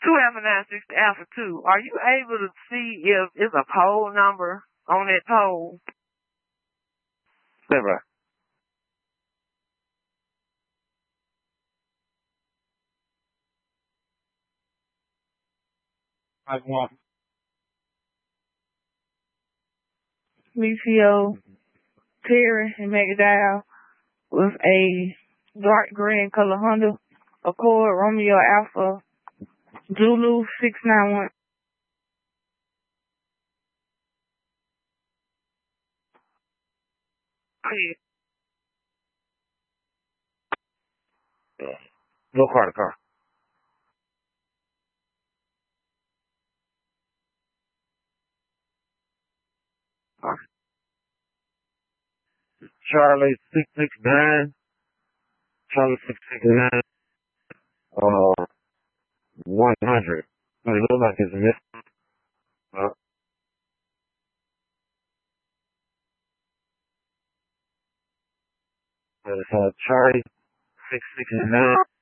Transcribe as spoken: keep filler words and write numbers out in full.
two Alpha nine sixty Alpha two. Are you able to see if it's a pole number on that pole? Never. I want. Lucio, Terry, and McDowell with a dark green color Honda Accord Romeo Alpha Zulu six nine one. No car to car. Charlie six six nine. Charlie six six nine. Uh, one hundred. It looks like it's missing. Uh, it's uh, Charlie six six nine.